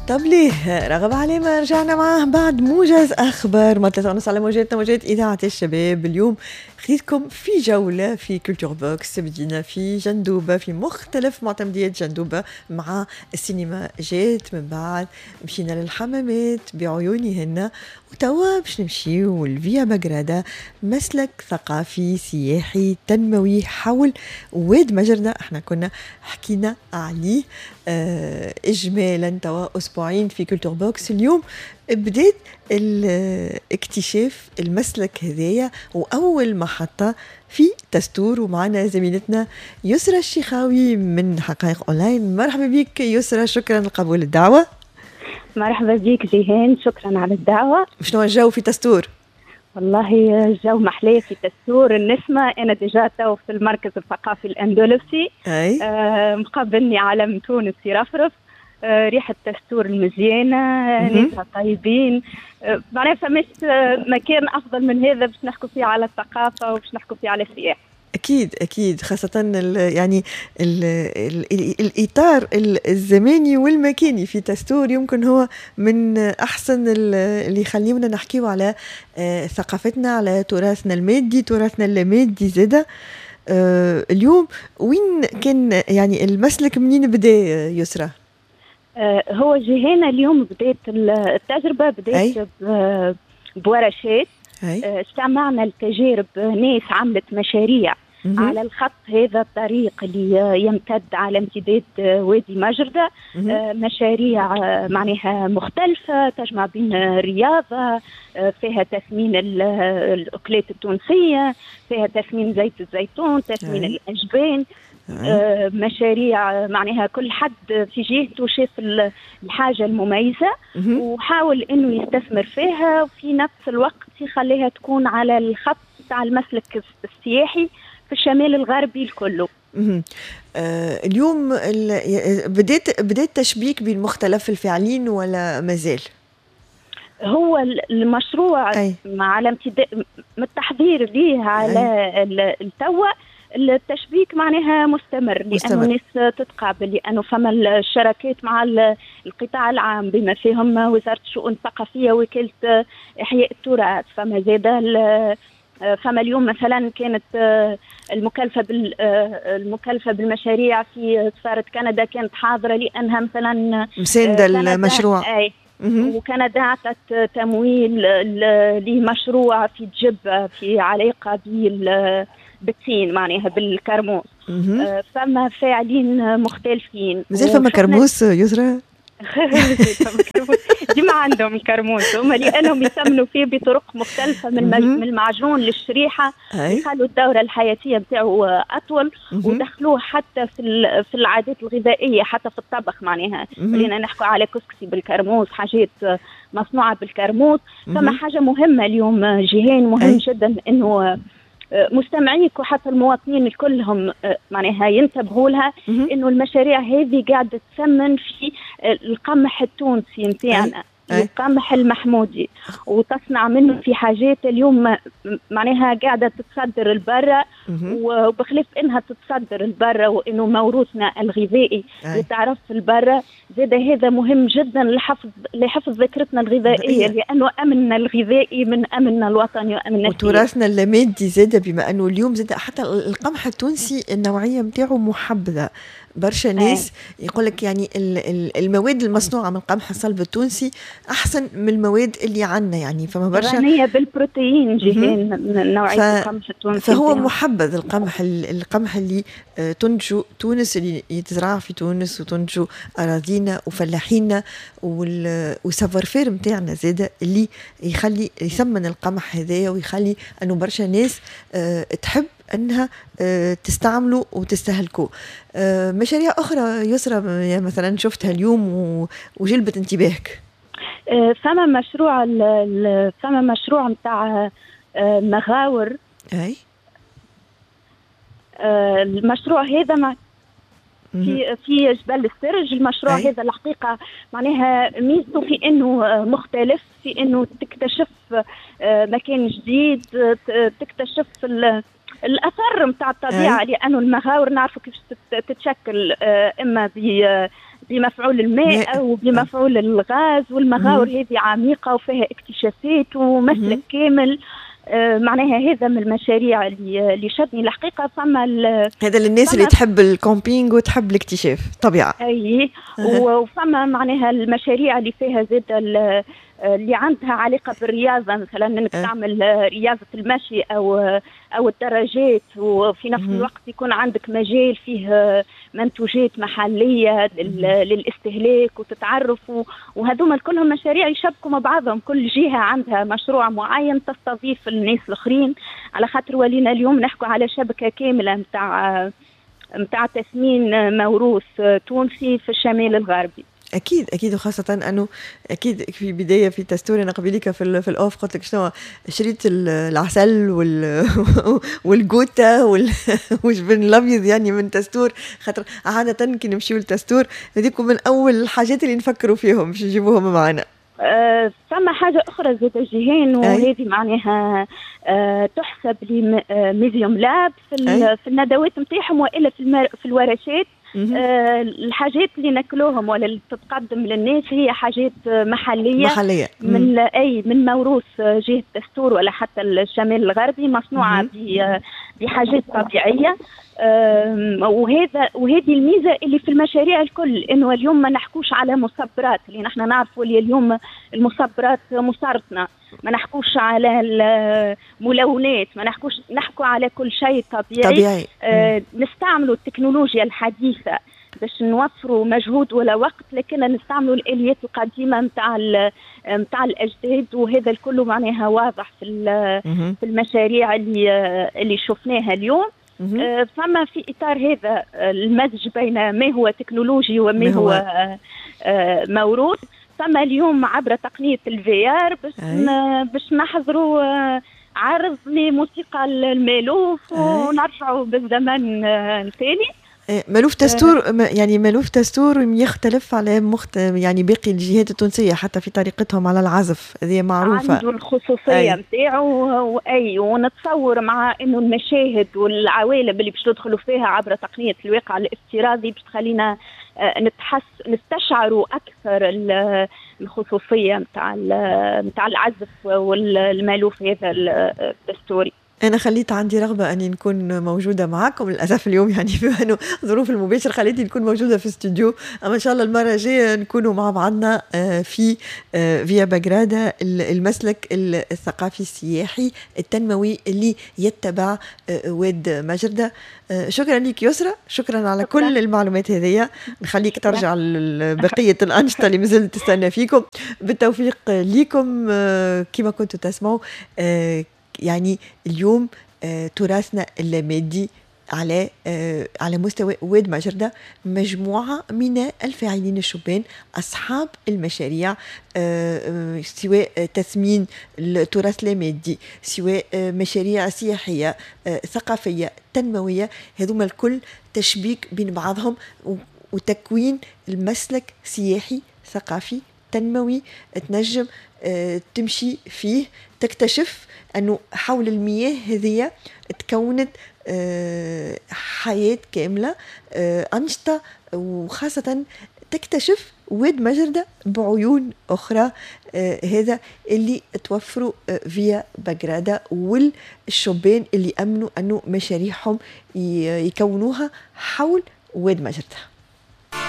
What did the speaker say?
طب ليه رغب علينا رجعنا معاه بعد موجز أخبار ما 3:30 على موجاتنا موجات إذاعة الشباب. اليوم خديتكم في جولة في كولتور بوكس، بدينا في جندوبة في مختلف معتمديات جندوبة مع السينما جات، من بعد مشينا للحمامات بعيونهن، وتوا باش نمشيو لفيا بقرادة، مسلك ثقافي سياحي تنموي حول واد مجردة. احنا كنا حكينا عليه إجمالا توا أسبوعين في كولتور بوكس. اليوم بديت اكتشاف المسلك هذايا، وأول محطة في تستور، ومعنا زميلتنا يسرى الشيخاوي من حقائق أونلاين. مرحبا بك يسرى، شكرا لقبول الدعوة. مرحبا بك جيهان، شكرا على الدعوة. شنو الجو في تستور؟ والله الجو محلاه في تستور النسمة. أنا ديجا تو في المركز الثقافي الأندلسي، مقابلني علم تونس يرفرف، ريحة تستور المزيانة، ناسها طيبين، معناها فماش مكان أفضل من هذا باش نحكوا فيه على الثقافة وباش نحكوا فيه على السياحة. أكيد أكيد، خاصة يعني الإطار الزماني والمكاني في تستور يمكن هو من أحسن اللي يخلينا نحكيه على ثقافتنا، على تراثنا المادي، تراثنا اللامادي زادة. اليوم وين كان يعني المسلك، منين بدأ يسرى؟ هو جيهانا اليوم بدأت التجربة، بدأت بورشات. استمعنا لتجارب ناس عملت مشاريع على الخط هذا، الطريق اللي يمتد على امتداد وادي مجردة. مشاريع معناها مختلفة تجمع بين الرياضة، فيها تثمين الأكلات التونسية، فيها تثمين زيت الزيتون، تثمين الأجبان. مشاريع معناها كل حد في جهته شاف الحاجة المميزة وحاول انه يستثمر فيها، وفي نفس الوقت يخليها تكون على الخط تاع المسلك السياحي في الشمال الغربي الكله. اليوم بديت تشبيك بين مختلف الفاعلين ولا مازال؟ هو المشروع على امتداد من التحضير ليه على التوا، التشبيك معناها مستمر. لأنه الناس تتقابل، لأنه فما الشراكات مع القطاع العام بما فيهم وزارة الشؤون الثقافية، وكالة إحياء التراث. فما زادة فما اليوم مثلا كانت المكلفة بالمشاريع في سفارة كندا كانت حاضرة، لأنها مثلا مساندة المشروع. وكندا أعطت تمويل لمشروع في جبة في علاقة بالتين معناها بالكرموس. فما فاعلين مختلفين. مازال فما كرموس يسرى؟ ديما عندهم الكرموس هم، لأنهم يثمنوا فيه بطرق مختلفة من المعجون للشريحة، يخلوا الدورة الحياتية بتاعه أطول، ودخلوه حتى في العادات الغذائية، حتى في الطبخ معناها. خلينا نحكوا على كسكسي بالكرموس، حاجات مصنوعة بالكرموس. فما حاجة مهمة اليوم جيهان، مهم جدا إنه مستمعيك وحتى المواطنين كلهم معناها ينتبهوا لها، انه المشاريع هذه قاعده تثمن في القمح التونسي نتاعنا، القمح المحمودي، وتصنع منه في حاجات اليوم معناها قاعده تتصدر البرة. وبخلاف انها تتصدر البرة وانه موروثنا الغذائي يتعرف في البرة، زاد هذا مهم جدا لحفظ ذاكرتنا الغذائيه، لانه امننا الغذائي من امننا الوطني وامننا وتراثنا اللامادي زاد، بما انه اليوم زاد حتى القمح التونسي النوعيه نتاعو محبذه. برشا ناس يقول لك يعني المواد المصنوعه من القمح الصلب التونسي احسن من المواد اللي عندنا، يعني فما برشا غنيه بالبروتين جيهان من نوعيه القمح التونسي. فهو محبذ القمح اللي تنتجه تونس، اللي يتزرع في تونس وتنتجه اراضينا وفلاحينا، والسافر فير نتاعنا زاده اللي يخلي يثمن القمح هذايا، ويخلي انه برشا ناس تحب انها تستعملوا وتستهلكوا. مشاريع اخرى يسرى مثلا شفتها اليوم وجلبت انتباهك؟ فما مشروع متاع مغاور. المشروع هذا في جبل السرج. المشروع هذا الحقيقة معناها ميزته في انه مختلف، في انه تكتشف مكان جديد، تكتشف الأثر متاع الطبيعة. لأنه المغاور نعرفوا كيف تتشكل، إما بمفعول الماء وبمفعول الغاز، والمغاور هذه عميقة وفيها اكتشافات ومسلك كامل. معناها هذا من المشاريع اللي شدني الحقيقة. هذا للناس اللي تحب الكامبينج وتحب الاكتشاف طبيعة. أي وفما معناها المشاريع اللي فيها زاد اللي عندها علاقة بالرياضة، مثلا انك تعمل رياضة المشي او الدراجات، وفي نفس الوقت يكون عندك مجال فيه منتوجات محلية للاستهلاك وتتعرفوا. وهذوما كلهم مشاريع يشبكوا مع بعضهم، كل جهة عندها مشروع معين تستضيف الناس الاخرين، على خاطر ولينا اليوم نحكوا على شبكة كاملة متاع تثمين موروث تونسي في الشمال الغربي. اكيد وخاصه انه اكيد في بدايه في تستور انا قبليك في الاوف قلت لك شنو شريت العسل والجوتا والجبن الابيض يعني من تستور، خاطر عاده كي نمشيو للتستور هذيكم من اول الحاجات اللي نفكروا فيهم باش نجيبوهم معنا. ثم حاجة أخرى زاد جيهان، وهذه معناها تحسب لي ميزيوم لاب في الندوات نتاعهم والا في الورشات. الحاجات اللي ناكلوهم ولا اللي تتقدم للناس هي حاجات محلية من موروث جهة دستور ولا حتى الشمال الغربي، مصنوعة بحاجات طبيعية. وهذه الميزة اللي في المشاريع الكل، انه اليوم ما نحكوش على مصبرات اللي نحن نعرفوا اللي اليوم المصبرات مصارتنا، ما نحكوش على الملونات، ما نحكوا على كل شيء طبيعي. نستعملوا التكنولوجيا الحديثة باش نوفروا مجهود ولا وقت، لكن نستعملوا الآليات القديمة متاع الأجداد. وهذا الكل معناها واضح في المشاريع اللي شفناها اليوم. فما في إطار هذا المزج بين ما هو تكنولوجي وما هو موروث. فما اليوم عبر تقنية الVR باش نحضروا عرض لموسيقى المالوف ونرجعوا بالزمن الثاني. مالوف تستور يعني مالوف تستور يختلف على يعني باقي الجهات التونسية حتى في طريقتهم على العزف، هذه معروفة، عنده الخصوصية متاعه. ونتصور مع انه المشاهد والعوالم اللي باش تدخلوا فيها عبر تقنية الواقع الافتراضي باش تخلينا نستشعروا اكثر الخصوصية متاع العزف والمالوف هذا الدستوري. أنا خليت عندي رغبة أني نكون موجودة معكم، للأسف اليوم يعني في ظروف المباشر خليتني نكون موجودة في استوديو، أما إن شاء الله المرة الجاية نكونوا مع بعضنا في فيا بغرادة، المسلك الثقافي السياحي التنموي اللي يتبع واد مجردة. شكرا لك يسرى، شكرا على كل المعلومات هذه. نخليك ترجع لبقية الأنشطة اللي مازلت تستنى فيكم. بالتوفيق لكم. كما كنتوا تسمعوا يعني اليوم تراثنا اللامادي على مستوى واد مجردة، مجموعة من الفاعلين الشبان أصحاب المشاريع، سواء تثمين التراث اللامادي، سواء مشاريع سياحية ثقافية تنموية، هذوما الكل تشبيك بين بعضهم وتكوين المسلك سياحي ثقافي تنموي تنجم تمشي فيه، تكتشف أنه حول المياه هذه تكونت حياة كاملة، أنشطة، وخاصة تكتشف واد مجردة بعيون أخرى. هذا اللي توفروا فيا بغرادة والشبان اللي أمنوا أنه مشاريعهم يكونوها حول واد مجردة.